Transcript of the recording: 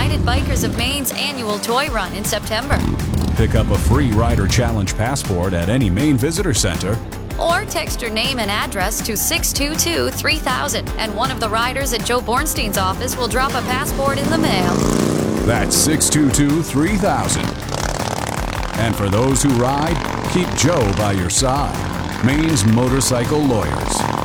United Bikers of Maine's annual toy run in September. Pick up a free Rider Challenge passport at any Maine Visitor Center. Or text your name and address to 622-3000, and one of the riders at Joe Bornstein's office will drop a passport in the mail. That's 622-3000. And for those who ride, keep Joe by your side. Maine's Motorcycle Lawyers.